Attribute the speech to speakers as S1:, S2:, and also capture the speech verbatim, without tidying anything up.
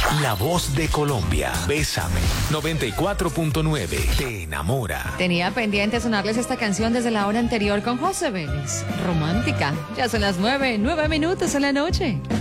S1: La voz de Colombia. Bésame. noventa y cuatro punto nueve. Te enamora.
S2: Tenía pendiente sonarles esta canción desde la hora anterior con José Vélez. Romántica. Ya son las nueve, nueve minutos en la noche.